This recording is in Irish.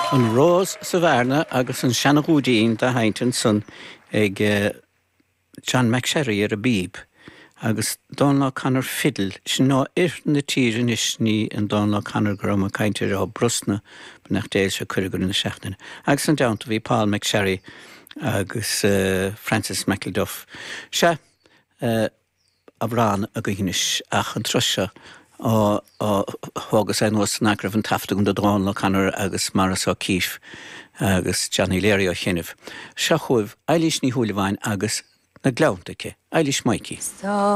An Rose sa bharna agus an seanagúdaín de haintin son ag John McSherry ar a bíb agus dánlá canar fiddle sin ná na tírin is ní an dánlá canar grom a caintear á brusna nach déil se chuigur na seachtain. Agus an downta bhí Paul McSherry agus Francis McElduff. Se a bhrán a go hinis ach an trusise hágus was nagrah an tafta gom do dánlá canar agus Maras O'Keeffe agus Johnny Leary ó chinmh. Se chuibh eilís ní thuúlaháin agus na gleantacha, eilís Mikey.